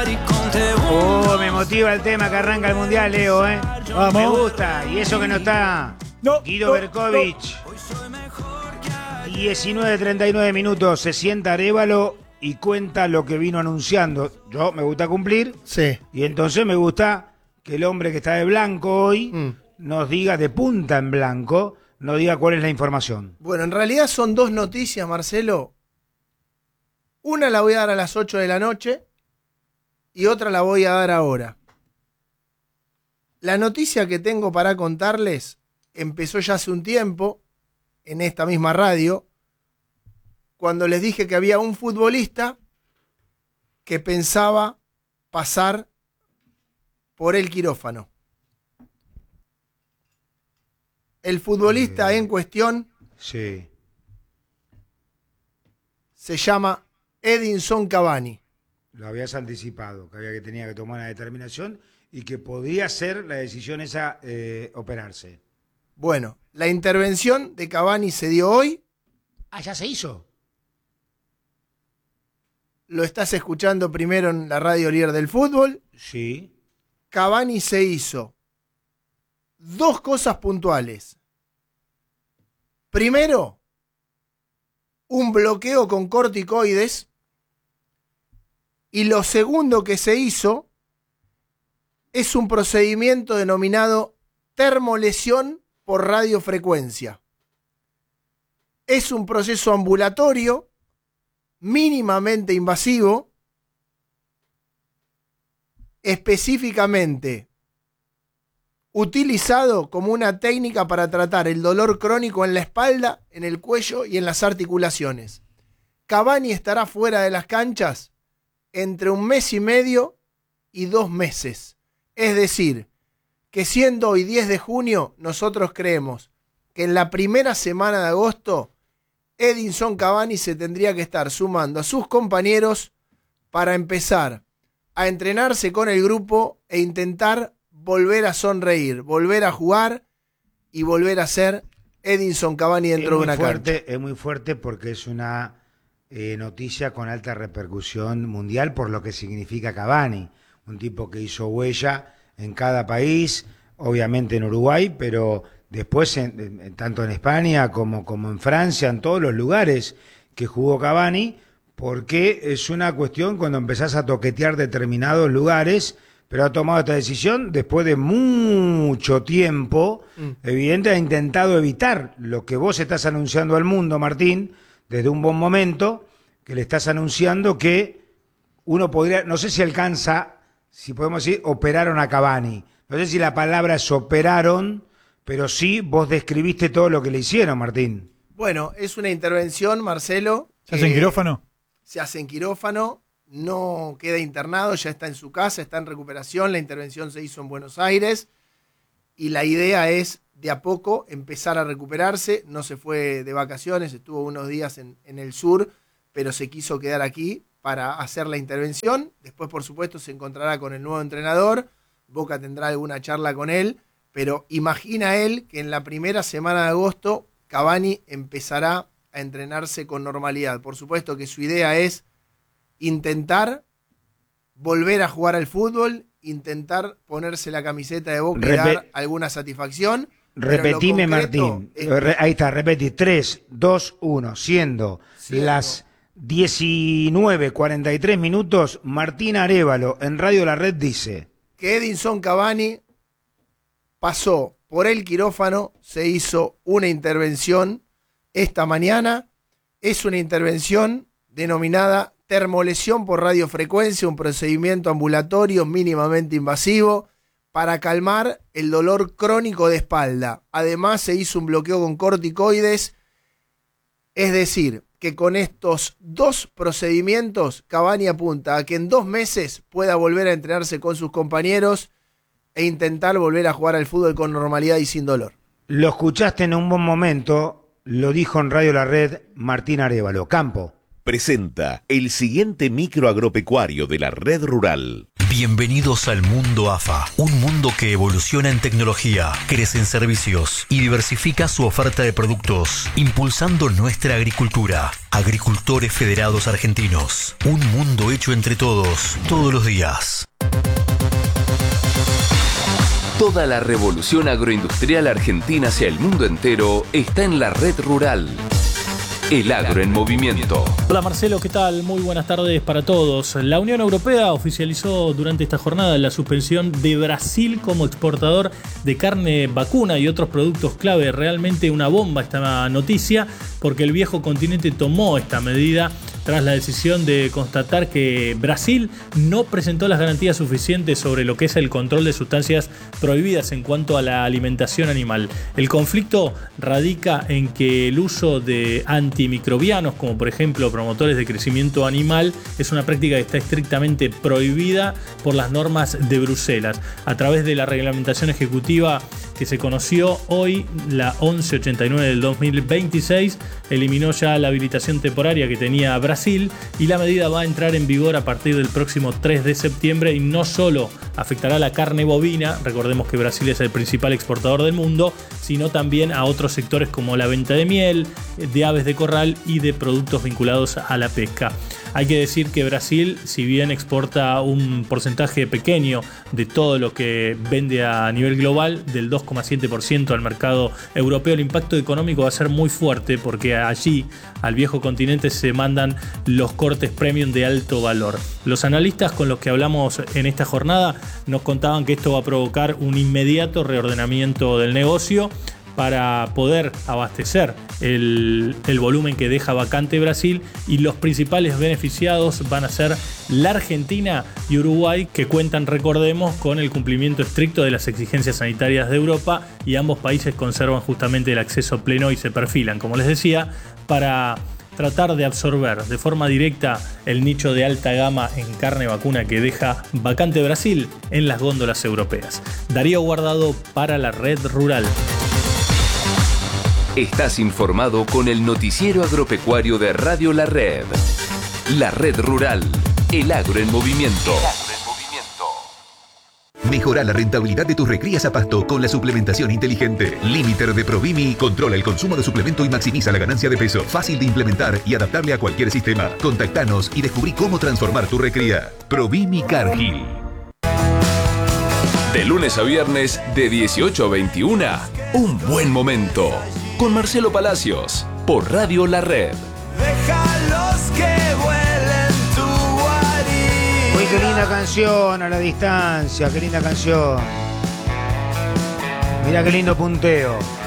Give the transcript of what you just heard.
Oh, me motiva el tema que arranca el Mundial, Leo, ¿eh? Vamos. Me gusta. Y eso que no está Guido Berkovich. 19:39 minutos. Se sienta Arévalo y cuenta lo que vino anunciando. Yo me gusta cumplir. Sí. Y entonces me gusta que el hombre que está de blanco hoy nos diga, de punta en blanco, nos diga cuál es la información. Bueno, en realidad son dos noticias, Marcelo. Una la voy a dar a las 8 de la noche y otra la voy a dar ahora. La noticia que tengo para contarles empezó ya hace un tiempo en esta misma radio, cuando les dije que había un futbolista que pensaba pasar por el quirófano. El futbolista en cuestión Sí. se llama Edinson Cavani. Lo habías anticipado, que tenía que tomar una determinación y que podía ser la decisión esa operarse. Bueno, la intervención de Cavani se dio hoy. Ah, ya se hizo. Lo estás escuchando primero en la radio líder del fútbol. Sí. Cavani se hizo dos cosas puntuales. Primero, un bloqueo con corticoides. Y lo segundo que se hizo es un procedimiento denominado termolesión por radiofrecuencia. Es un proceso ambulatorio mínimamente invasivo, específicamente utilizado como una técnica para tratar el dolor crónico en la espalda, en el cuello y en las articulaciones. Cavani estará fuera de las canchas entre 1 mes y medio y 2 meses. Es decir, que siendo hoy 10 de junio, nosotros creemos que en la primera semana de agosto Edinson Cavani se tendría que estar sumando a sus compañeros para empezar a entrenarse con el grupo e intentar volver a sonreír, volver a jugar y volver a ser Edinson Cavani dentro de una cancha. Es muy fuerte porque es una noticia con alta repercusión mundial por lo que significa Cavani, un tipo que hizo huella en cada país, obviamente en Uruguay, pero después tanto en España como en Francia, en todos los lugares que jugó Cavani, porque es una cuestión cuando empezás a toquetear determinados lugares, pero ha tomado esta decisión después de mucho tiempo, evidente, ha intentado evitar lo que vos estás anunciando al mundo, Martín, desde un buen momento, que le estás anunciando que uno podría, no sé si alcanza, si podemos decir, operaron a Cavani. No sé si la palabra es operaron, pero sí vos describiste todo lo que le hicieron, Martín. Bueno, es una intervención, Marcelo. ¿Se hace en quirófano? Se hace en quirófano, no queda internado, ya está en su casa, está en recuperación. La intervención se hizo en Buenos Aires y la idea es de a poco empezar a recuperarse. No se fue de vacaciones, estuvo unos días en el sur, pero se quiso quedar aquí para hacer la intervención. Después, por supuesto, se encontrará con el nuevo entrenador. Boca tendrá alguna charla con él, pero imagina él que en la primera semana de agosto Cavani empezará a entrenarse con normalidad. Por supuesto que su idea es intentar volver a jugar al fútbol, intentar ponerse la camiseta de Boca y dar alguna satisfacción. Repetime, Martín. Ahí está, repetí. 3, 2, 1. Siendo las 19:43 minutos, Martín Arévalo en Radio La Red dice que Edinson Cavani pasó por el quirófano, se hizo una intervención esta mañana. Es una intervención denominada termolesión por radiofrecuencia, un procedimiento ambulatorio mínimamente invasivo para calmar el dolor crónico de espalda. Además se hizo un bloqueo con corticoides, es decir, que con estos dos procedimientos Cavani apunta a que en 2 meses pueda volver a entrenarse con sus compañeros e intentar volver a jugar al fútbol con normalidad y sin dolor. Lo escuchaste en un buen momento, lo dijo en Radio La Red Martín Arévalo. Campo presenta el siguiente micro agropecuario de la Red Rural. Bienvenidos al mundo AFA, un mundo que evoluciona en tecnología, crece en servicios y diversifica su oferta de productos, impulsando nuestra agricultura. Agricultores Federados Argentinos, un mundo hecho entre todos, todos los días. Toda la revolución agroindustrial argentina hacia el mundo entero está en la red rural. El agro en movimiento. Hola Marcelo, ¿qué tal? Muy buenas tardes para todos. La Unión Europea oficializó durante esta jornada la suspensión de Brasil como exportador de carne vacuna y otros productos clave. Realmente una bomba esta noticia, porque el viejo continente tomó esta medida tras la decisión de constatar que Brasil no presentó las garantías suficientes sobre lo que es el control de sustancias prohibidas en cuanto a la alimentación animal. El conflicto radica en que el uso de antimicrobianos, como por ejemplo promotores de crecimiento animal, es una práctica que está estrictamente prohibida por las normas de Bruselas. A través de la reglamentación ejecutiva que se conoció hoy, la 1189 del 2026, eliminó ya la habilitación temporaria que tenía Brasil, y la medida va a entrar en vigor a partir del próximo 3 de septiembre y no solo afectará la carne bovina, recordemos que Brasil es el principal exportador del mundo, sino también a otros sectores como la venta de miel, de aves de corral y de productos vinculados a la pesca. Hay que decir que Brasil, si bien exporta un porcentaje pequeño de todo lo que vende a nivel global, del 2,7% al mercado europeo, el impacto económico va a ser muy fuerte, porque allí, al viejo continente, se mandan los cortes premium de alto valor. Los analistas con los que hablamos en esta jornada nos contaban que esto va a provocar un inmediato reordenamiento del negocio para poder abastecer el volumen que deja vacante Brasil, y los principales beneficiados van a ser la Argentina y Uruguay, que cuentan, recordemos, con el cumplimiento estricto de las exigencias sanitarias de Europa, y ambos países conservan justamente el acceso pleno y se perfilan, como les decía, para tratar de absorber de forma directa el nicho de alta gama en carne vacuna que deja vacante Brasil en las góndolas europeas. Darío Guardado para la Red Rural. Estás informado con el noticiero agropecuario de Radio La Red. La Red Rural. El agro en movimiento. Mejora la rentabilidad de tus recrías a pasto con la suplementación inteligente. Limiter de Provimi controla el consumo de suplemento y maximiza la ganancia de peso. Fácil de implementar y adaptable a cualquier sistema. Contactanos y descubrí cómo transformar tu recría. Provimi Cargill. De lunes a viernes, de 18 a 21, un buen momento. Con Marcelo Palacios, por Radio La Red. Déjalos que vuelen tu guarida. Uy, qué linda canción a la distancia, qué linda canción. Mirá qué lindo punteo.